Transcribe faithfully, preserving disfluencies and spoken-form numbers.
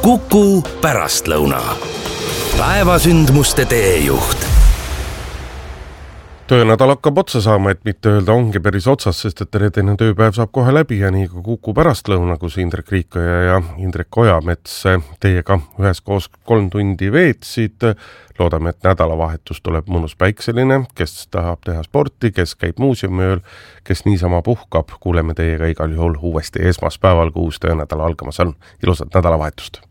Kuku pärastlõuna. Päevasündmuste teejuht. Töönädal hakkab otsa saama, et mitte öelda ongi päris otsas, sest et reedene tööpäev saab kohe läbi ja nii kui Kuku pärastlõuna, kus Indrek Riikoja ja Indrek Ojamets teiega üheskoos kolm tundi veetsid. Loodame, et nädalavahetus tuleb mõnus päikseline, kes tahab teha sporti, kes käib muuseumi ööl, kes niisama puhkab. Kuuleme teiega igal juhul uuesti esmaspäeval, kui uus töönädal algamas on. Ilusat nädalavahetust!